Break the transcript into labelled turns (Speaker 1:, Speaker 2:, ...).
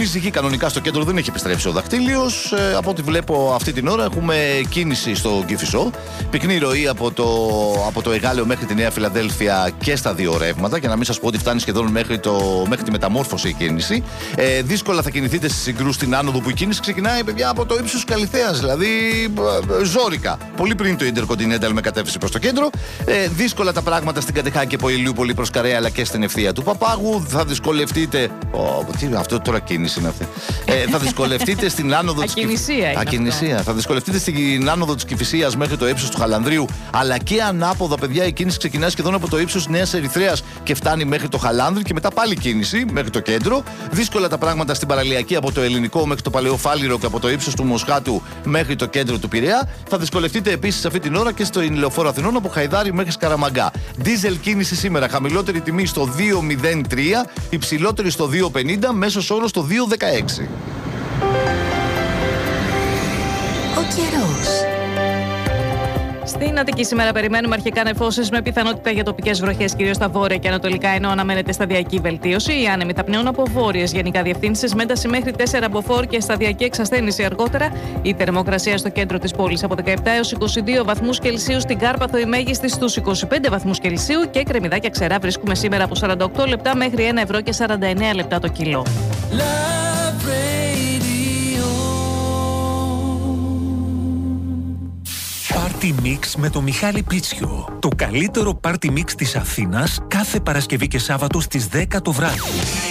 Speaker 1: κίνηση εκεί κανονικά στο κέντρο, δεν έχει επιστρέψει ο δακτύλιος. Από ό,τι βλέπω αυτή την ώρα έχουμε κίνηση στο Κηφισό. Πυκνή ροή από το Εγάλεο μέχρι τη Νέα Φιλαδέλφια και στα δύο ρεύματα. Για να μην σας πω ότι φτάνει σχεδόν μέχρι τη μεταμόρφωση η κίνηση. Δύσκολα θα κινηθείτε στη Συγκρού στην άνοδο, που η κίνηση ξεκινάει, παιδιά, από το ύψος Καλιθέας. Δηλαδή ζόρικα. Πολύ πριν το Intercontinental με κατεύθυνση προς το κέντρο. Δύσκολα τα πράγματα στην Κατεχάκη από Ηλιούπολη προς Καρέα, αλλά και στην ευθεία του Παπάγου. Θα δυσκολευτείτε. Αυτό τώρα κίνηση είναι αυτή. Θα δυσκολευτείτε στην άνοδο της Ακινησία. Θα δυσκολευτείτε στην άνοδο της Κηφισίας μέχρι το ύψος του Χαλανδρίου. Αλλά και ανάποδα, παιδιά, η κίνηση ξεκινάει σχεδόν από το ύψος Νέας Ερυθρέας και φτάνει μέχρι το Χαλάνδρι και μετά πάλι κίνηση μέχρι το κέντρο. Δύσκολα τα πράγματα στην παραλιακή από το Ελληνικό μέχρι το Παλαιοφάλιρο και από το ύψος του Μοσχάτου μέχρι το κέντρο του Πειραιά. Θα δυσκολευτείτε επίσης αυτή την ώρα και στο Λεωφόρο Αθηνών από Χαϊδάρι μέχρι Σκαραμαγκά. Δίζελ κίνηση σήμερα. Χαμηλότερη τιμή στο 2,03, υψηλότερη στο 2,50, μέσος όρος στο 2,16.
Speaker 2: Ο καιρός.
Speaker 3: Στην Αττική σήμερα περιμένουμε αρχικά νεφώσεις με πιθανότητα για τοπικές βροχές, κυρίως στα βόρεια και ανατολικά, ενώ αναμένεται σταδιακή βελτίωση. Οι άνεμοι θα πνέουν από βόρειες γενικά διευθύνσεις με ένταση μέχρι 4 μποφόρ και σταδιακή εξασθένηση αργότερα. Η θερμοκρασία στο κέντρο της πόλης από 17 έως 22 βαθμούς Κελσίου, στην Κάρπαθο η μέγιστη στους 25 βαθμούς Κελσίου και κρεμμυδάκια ξερά βρίσκουμε σήμερα από 48 λεπτά μέχρι 1 ευρώ και 49 λεπτά το κιλό.
Speaker 4: Party Mix με το Μιχάλη Πίτσιο. Το καλύτερο Party Mix της Αθήνας κάθε Παρασκευή και Σάββατο στις 10 το βράδυ.